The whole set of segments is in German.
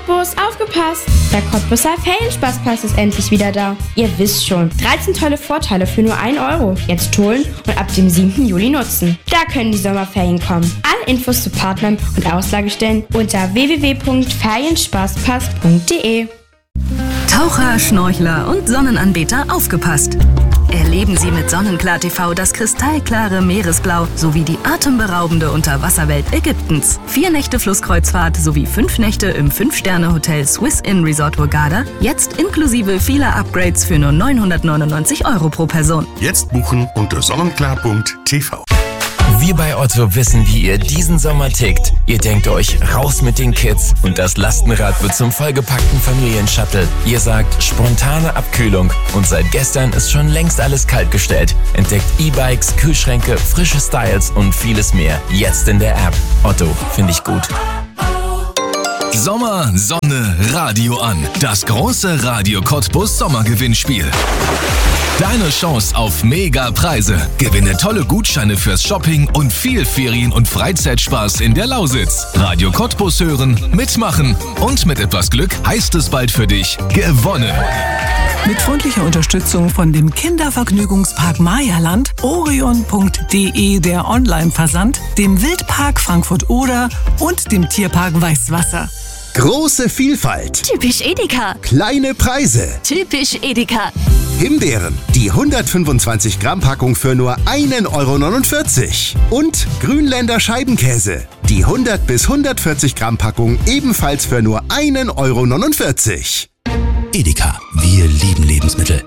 Cottbus, aufgepasst! Der Cottbuser Ferienspaßpass ist endlich wieder da. Ihr wisst schon, 13 tolle Vorteile für nur 1 Euro. Jetzt holen und ab dem 7. Juli nutzen. Da können die Sommerferien kommen. Alle Infos zu Partnern und Auslagestellen unter www.ferienspaßpass.de. Taucher, Schnorchler und Sonnenanbeter, aufgepasst! Erleben Sie mit Sonnenklar TV das kristallklare Meeresblau sowie die atemberaubende Unterwasserwelt Ägyptens. 4 Nächte Flusskreuzfahrt sowie 5 Nächte im 5-Sterne-Hotel Swiss Inn Resort Hurghada. Jetzt inklusive vieler Upgrades für nur 999 € pro Person. Jetzt buchen unter sonnenklar.tv. Wir bei Otto wissen, wie ihr diesen Sommer tickt. Ihr denkt euch, raus mit den Kids und das Lastenrad wird zum vollgepackten Familienshuttle. Ihr sagt, spontane Abkühlung und seit gestern ist schon längst alles kaltgestellt. Entdeckt E-Bikes, Kühlschränke, frische Styles und vieles mehr. Jetzt in der App. Otto, finde ich gut. Sommer, Sonne, Radio an. Das große Radio Cottbus Sommergewinnspiel. Deine Chance auf Mega-Preise. Gewinne tolle Gutscheine fürs Shopping und viel Ferien- und Freizeitspaß in der Lausitz. Radio Cottbus hören, mitmachen und mit etwas Glück heißt es bald für dich gewonnen. Mit freundlicher Unterstützung von dem Kindervergnügungspark Mayaland, orion.de der Online-Versand, dem Wildpark Frankfurt-Oder und dem Tierpark Weißwasser. Große Vielfalt. Typisch Edeka. Kleine Preise. Typisch Edeka. Himbeeren, die 125 Gramm Packung für nur 1,49 €. Und Grünländer Scheibenkäse, die 100 bis 140 Gramm Packung ebenfalls für nur 1,49 €. Edeka, wir lieben Lebensmittel.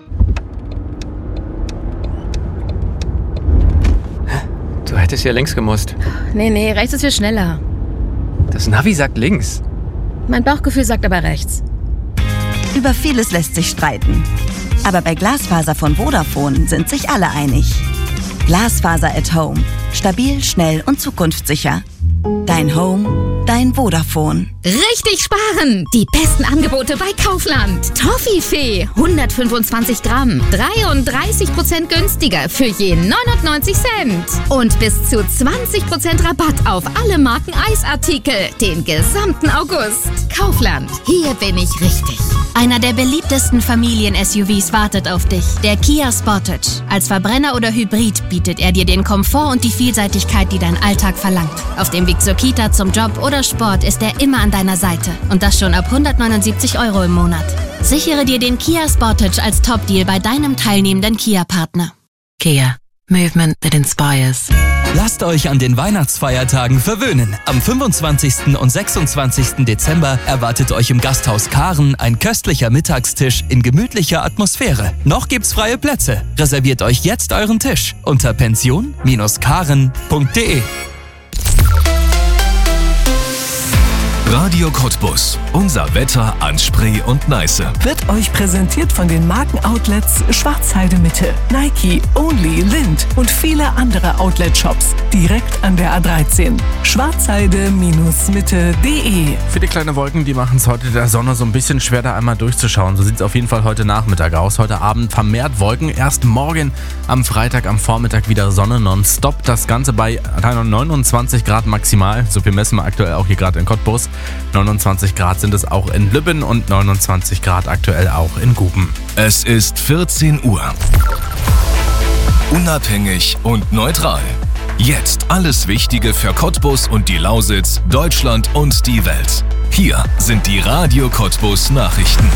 Du hättest ja links gemusst. Nee, rechts ist viel schneller. Das Navi sagt links. Mein Bauchgefühl sagt aber rechts. Über vieles lässt sich streiten. Aber bei Glasfaser von Vodafone sind sich alle einig. Glasfaser at Home. Stabil, schnell und zukunftssicher. Dein Home, dein Vodafone. Richtig sparen! Die besten Angebote bei Kaufland. Toffifee, 125 Gramm, 33% günstiger für je 99 Cent. Und bis zu 20% Rabatt auf alle Marken Eisartikel den gesamten August. Kaufland, hier bin ich richtig. Einer der beliebtesten Familien-SUVs wartet auf dich. Der Kia Sportage. Als Verbrenner oder Hybrid bietet er dir den Komfort und die Vielseitigkeit, die dein Alltag verlangt. Auf dem Weg zur Kita, zum Job oder Sport ist er immer an deiner Seite. Und das schon ab 179 € im Monat. Sichere dir den Kia Sportage als Top-Deal bei deinem teilnehmenden Kia-Partner. Kia. Movement that inspires. Lasst euch an den Weihnachtsfeiertagen verwöhnen. Am 25. und 26. Dezember erwartet euch im Gasthaus Karen ein köstlicher Mittagstisch in gemütlicher Atmosphäre. Noch gibt's freie Plätze. Reserviert euch jetzt euren Tisch unter pension-karen.de. Radio Cottbus. Unser Wetter an Spree und Neiße. Wird euch präsentiert von den Markenoutlets Schwarzheide Mitte, Nike, Only, Lind und viele andere Outlet-Shops direkt an der A13. Schwarzheide-mitte.de. Viele kleine Wolken, die machen es heute der Sonne so ein bisschen schwer, da einmal durchzuschauen. So sieht es auf jeden Fall heute Nachmittag aus. Heute Abend vermehrt Wolken. Erst morgen am Freitag am Vormittag wieder Sonne nonstop. Das Ganze bei 29 Grad maximal. So viel messen wir aktuell auch hier gerade in Cottbus. 29 Grad sind es auch in Lübben und 29 Grad aktuell auch in Guben. Es ist 14 Uhr. Unabhängig und neutral. Jetzt alles Wichtige für Cottbus und die Lausitz, Deutschland und die Welt. Hier sind die Radio Cottbus Nachrichten.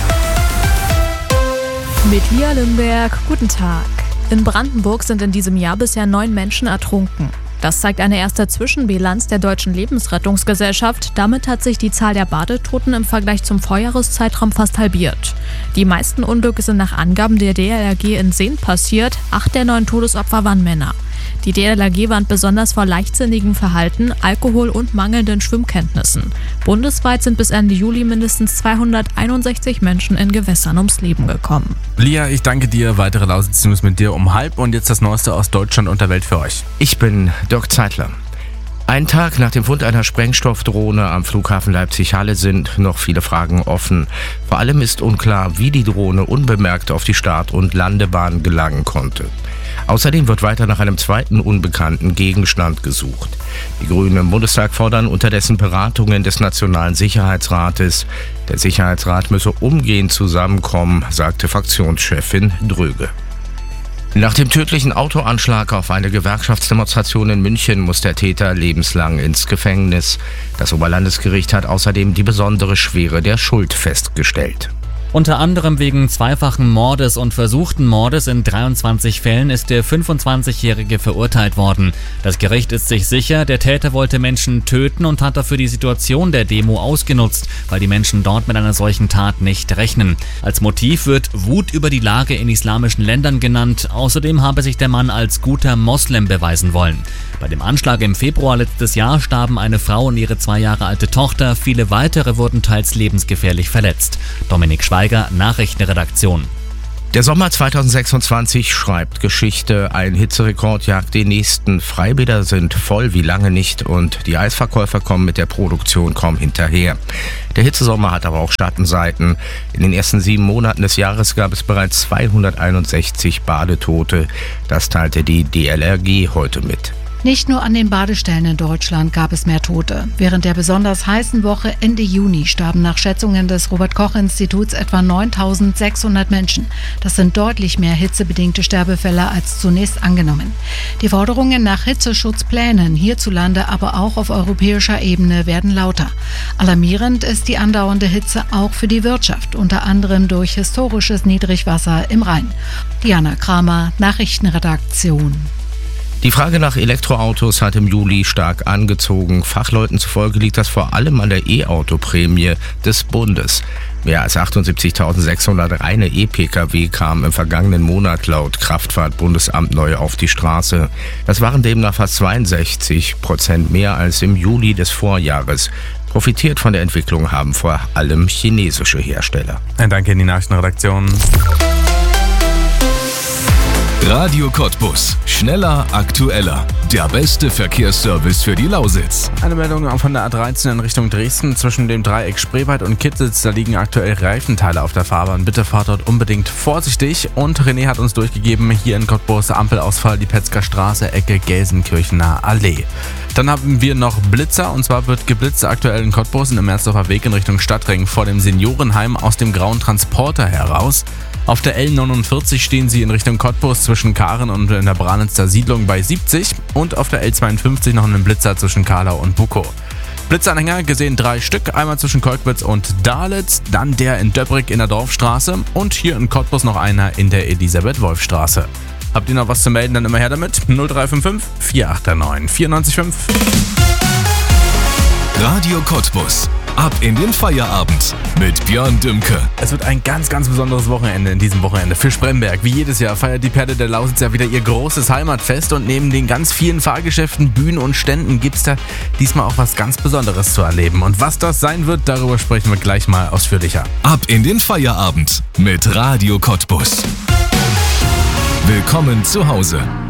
Mit Lia Limberg, guten Tag. In Brandenburg sind in diesem Jahr bisher 9 Menschen ertrunken. Das zeigt eine erste Zwischenbilanz der Deutschen Lebensrettungsgesellschaft. Damit hat sich die Zahl der Badetoten im Vergleich zum Vorjahreszeitraum fast halbiert. Die meisten Unglücke sind nach Angaben der DLRG in Seen passiert. 8 der 9 Todesopfer waren Männer. Die DLRG warnt besonders vor leichtsinnigem Verhalten, Alkohol und mangelnden Schwimmkenntnissen. Bundesweit sind bis Ende Juli mindestens 261 Menschen in Gewässern ums Leben gekommen. Lia, ich danke dir. Weitere Lausitz-News mit dir um 12:30 und jetzt das Neueste aus Deutschland und der Welt für euch. Ich bin Dirk Zeitler. Einen Tag nach dem Fund einer Sprengstoffdrohne am Flughafen Leipzig-Halle sind noch viele Fragen offen. Vor allem ist unklar, wie die Drohne unbemerkt auf die Start- und Landebahn gelangen konnte. Außerdem wird weiter nach einem zweiten unbekannten Gegenstand gesucht. Die Grünen im Bundestag fordern unterdessen Beratungen des Nationalen Sicherheitsrates. Der Sicherheitsrat müsse umgehend zusammenkommen, sagte Fraktionschefin Dröge. Nach dem tödlichen Autoanschlag auf eine Gewerkschaftsdemonstration in München muss der Täter lebenslang ins Gefängnis. Das Oberlandesgericht hat außerdem die besondere Schwere der Schuld festgestellt. Unter anderem wegen zweifachen Mordes und versuchten Mordes in 23 Fällen ist der 25-Jährige verurteilt worden. Das Gericht ist sich sicher, der Täter wollte Menschen töten und hat dafür die Situation der Demo ausgenutzt, weil die Menschen dort mit einer solchen Tat nicht rechnen. Als Motiv wird Wut über die Lage in islamischen Ländern genannt. Außerdem habe sich der Mann als guter Moslem beweisen wollen. Bei dem Anschlag im Februar letztes Jahr starben eine Frau und ihre 2 Jahre alte Tochter. Viele weitere wurden teils lebensgefährlich verletzt. Dominik Schweiger, Nachrichtenredaktion. Der Sommer 2026 schreibt Geschichte. Ein Hitzerekord jagt den nächsten. Freibäder sind voll wie lange nicht und die Eisverkäufer kommen mit der Produktion kaum hinterher. Der Hitzesommer hat aber auch Schattenseiten. In den ersten 7 Monaten des Jahres gab es bereits 261 Badetote. Das teilte die DLRG heute mit. Nicht nur an den Badestellen in Deutschland gab es mehr Tote. Während der besonders heißen Woche Ende Juni starben nach Schätzungen des Robert-Koch-Instituts etwa 9.600 Menschen. Das sind deutlich mehr hitzebedingte Sterbefälle als zunächst angenommen. Die Forderungen nach Hitzeschutzplänen hierzulande, aber auch auf europäischer Ebene werden lauter. Alarmierend ist die andauernde Hitze auch für die Wirtschaft, unter anderem durch historisches Niedrigwasser im Rhein. Diana Kramer, Nachrichtenredaktion. Die Frage nach Elektroautos hat im Juli stark angezogen. Fachleuten zufolge liegt das vor allem an der E-Auto-Prämie des Bundes. Mehr als 78.600 reine E-Pkw kamen im vergangenen Monat laut Kraftfahrtbundesamt neu auf die Straße. Das waren demnach fast 62% mehr als im Juli des Vorjahres. Profitiert von der Entwicklung haben vor allem chinesische Hersteller. Danke in die Nachrichtenredaktion. Radio Cottbus. Schneller, aktueller. Der beste Verkehrsservice für die Lausitz. Eine Meldung von der A13 in Richtung Dresden zwischen dem Dreieck Spreewald und Kittlitz. Da liegen aktuell Reifenteile auf der Fahrbahn. Bitte fahrt dort unbedingt vorsichtig. Und René hat uns durchgegeben, hier in Cottbus Ampelausfall, die Petzger Straße, Ecke Gelsenkirchener Allee. Dann haben wir noch Blitzer, und zwar wird geblitzt aktuell in Cottbus im Mersdorfer Weg in Richtung Stadtring vor dem Seniorenheim aus dem grauen Transporter heraus. Auf der L49 stehen sie in Richtung Cottbus zwischen Karen und in der Branitzer Siedlung bei 70 und auf der L52 noch einen Blitzer zwischen Kahlau und Bukow. Blitzanhänger gesehen 3 Stück, einmal zwischen Kolkwitz und Dahletz, dann der in Döbrick in der Dorfstraße und hier in Cottbus noch einer in der Elisabeth-Wolf-Straße. Habt ihr noch was zu melden, dann immer her damit. 0355 489 945. Radio Cottbus. Ab in den Feierabend mit Björn Dümke. Es wird ein ganz, ganz besonderes Wochenende in diesem Wochenende für Spremberg. Wie jedes Jahr feiert die Perle der Lausitz ja wieder ihr großes Heimatfest und neben den ganz vielen Fahrgeschäften, Bühnen und Ständen gibt's da diesmal auch was ganz Besonderes zu erleben. Und was das sein wird, darüber sprechen wir gleich mal ausführlicher. Ab in den Feierabend mit Radio Cottbus. Willkommen zu Hause.